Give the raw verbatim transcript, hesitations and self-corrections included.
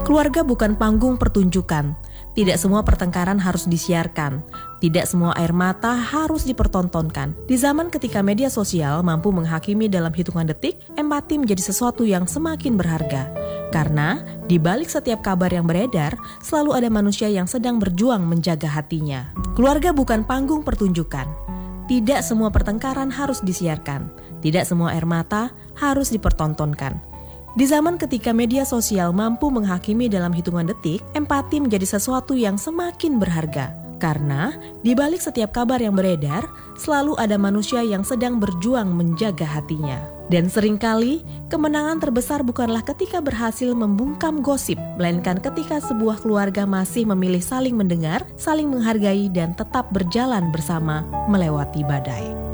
Keluarga bukan panggung pertunjukan. Tidak semua pertengkaran harus disiarkan. Tidak semua air mata harus dipertontonkan. Di zaman ketika media sosial mampu menghakimi dalam hitungan detik, empati menjadi sesuatu yang semakin berharga. Karena di balik setiap kabar yang beredar, selalu ada manusia yang sedang berjuang menjaga hatinya. Keluarga bukan panggung pertunjukan. Tidak semua pertengkaran harus disiarkan. Tidak semua air mata harus dipertontonkan. Di zaman ketika media sosial mampu menghakimi dalam hitungan detik, empati menjadi sesuatu yang semakin berharga. Karena di balik setiap kabar yang beredar, selalu ada manusia yang sedang berjuang menjaga hatinya. Dan seringkali, kemenangan terbesar bukanlah ketika berhasil membungkam gosip, melainkan ketika sebuah keluarga masih memilih saling mendengar, saling menghargai, dan tetap berjalan bersama melewati badai.